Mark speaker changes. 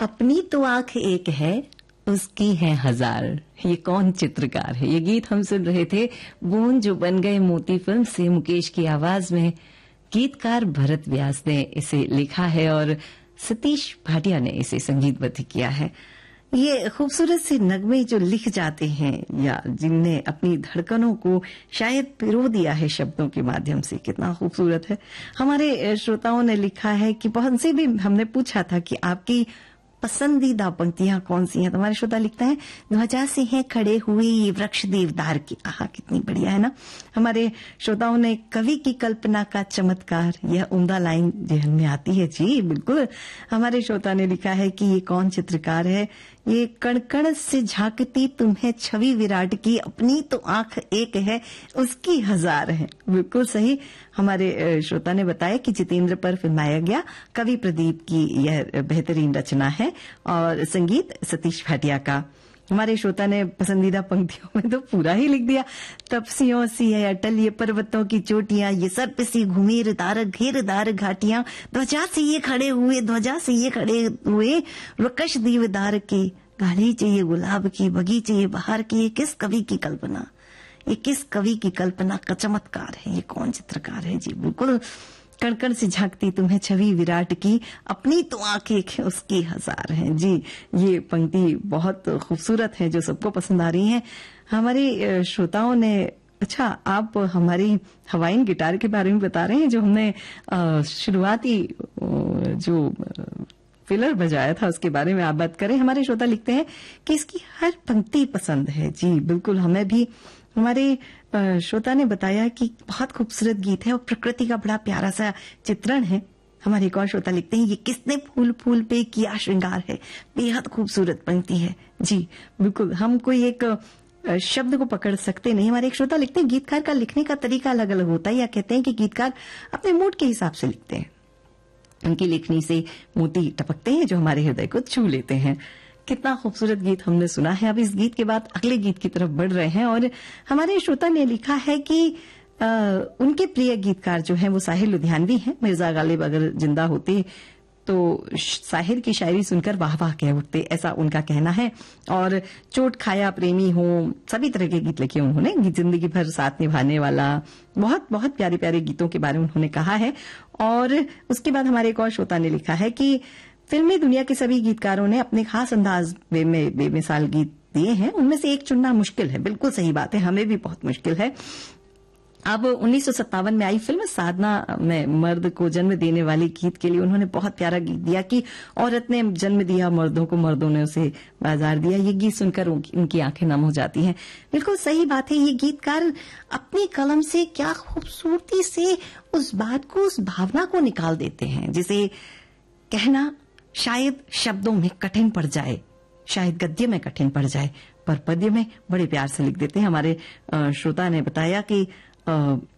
Speaker 1: अपनी तो आंख एक है, उसकी है हजार। ये कौन चित्रकार है? ये गीत हम सुन रहे थे बूंद जो बन गए मोती फिल्म से मुकेश की आवाज में। गीतकार भरत व्यास ने इसे लिखा है और सतीश भाटिया ने इसे संगीतबद्ध किया है। ये खूबसूरत से नगमे जो लिख जाते हैं या जिनने अपनी धड़कनों को शायद पिरो दिया है शब्दों के माध्यम से, कितना खूबसूरत है। हमारे श्रोताओं ने लिखा है कि बहुत से भी हमने पूछा था कि आपकी पसंदीदा पंक्तियां कौन सी हैं, तो हमारे श्रोता लिखता है ध्वजा से हैं खड़े हुए ये वृक्ष देवदार की। आहा, कितनी बढ़िया है ना। हमारे श्रोताओं ने कवि की कल्पना का चमत्कार, यह उम्दा लाइन जहन में आती है। जी बिल्कुल। हमारे श्रोता ने लिखा है कि ये कौन चित्रकार है, ये कणकण से झांकती तुम्हें छवि विराट की, अपनी तो आंख एक है, उसकी हजार है। बिल्कुल सही। हमारे श्रोता ने बताया कि जितेंद्र पर फिल्माया गया कवि प्रदीप की यह बेहतरीन रचना है और संगीत सतीश भाटिया का। हमारे श्रोता ने पसंदीदा पंक्तियों में तो पूरा ही लिख दिया। तपसियों सी है अटल ये पर्वतों की चोटियां, ये सर्प सी घुमेरदार घेरदार घाटियां, ध्वजा से ये खड़े हुए, ध्वजा से ये खड़े हुए वृक्ष देवदार के, गाड़ी चाहिए गुलाब की, बगीचे ये बहार की। ये किस कवि की कल्पना, ये किस कवि की कल्पना का चमत्कार है, ये कौन चित्रकार है। जी बिल्कुल। कणकण से झांकती तुम्हें छवि विराट की, अपनी तो आंखें उसकी हजार हैं। जी ये पंक्ति बहुत खूबसूरत है जो सबको पसंद आ रही है। हमारे श्रोताओं ने, अच्छा आप हमारी हवाइन गिटार के बारे में बता रहे हैं जो हमने शुरुआती जो फिलर बजाया था उसके बारे में आप बात करें। हमारे श्रोता लिखते हैं कि इसकी हर पंक्ति पसंद है। जी बिल्कुल, हमें भी। हमारे श्रोता ने बताया कि बहुत खूबसूरत गीत है और प्रकृति का बड़ा प्यारा सा चित्रण है। हमारे एक और श्रोता लिखते हैं ये किसने फूल फूल पे किया श्रृंगार है, बेहद खूबसूरत पंक्ति है। जी बिल्कुल, हम कोई एक शब्द को पकड़ सकते नहीं। हमारे एक श्रोता लिखते हैं गीतकार का लिखने का तरीका अलग अलग होता है, या कहते हैं कि गीतकार अपने मूड के हिसाब से लिखते हैं, उनकी लेखनी से मोती टपकते हैं जो हमारे हृदय को छू लेते हैं। कितना खूबसूरत गीत हमने सुना है। अब इस गीत के बाद अगले गीत की तरफ बढ़ रहे हैं और हमारे श्रोता ने लिखा है कि उनके प्रिय गीतकार जो हैं वो साहिर लुधियानवी हैं। मिर्जा गालिब अगर जिंदा होते तो साहिर की शायरी सुनकर वाह वाह कह उठते, ऐसा उनका कहना है। और चोट खाया प्रेमी हो, सभी तरह के गीत लिखे उन्होंने, जिंदगी भर साथ निभाने वाला, बहुत बहुत प्यारे प्यारे गीतों के बारे में उन्होंने कहा है। और उसके बाद हमारे एक और श्रोता ने लिखा है कि फिल्मी दुनिया के सभी गीतकारों ने अपने खास अंदाज में बेमिसाल गीत दिए हैं, उनमें से एक चुनना मुश्किल है। बिल्कुल सही बात है, हमें भी बहुत मुश्किल है। अब 1957 में आई फिल्म साधना में मर्द को जन्म देने वाले गीत के लिए उन्होंने बहुत प्यारा गीत दिया कि औरत ने जन्म दिया मर्दों को, मर्दों ने उसे बाजार दिया। ये गीत सुनकर उनकी आंखें नम हो जाती हैं। बिल्कुल सही बात है। ये गीतकार अपनी कलम से क्या खूबसूरती से उस बात को, उस भावना को निकाल देते हैं जिसे कहना शायद शब्दों में कठिन पड़ जाए, शायद गद्य में कठिन पड़ जाए, पर पद्य में बड़े प्यार से लिख देते हैं। हमारे श्रोता ने बताया कि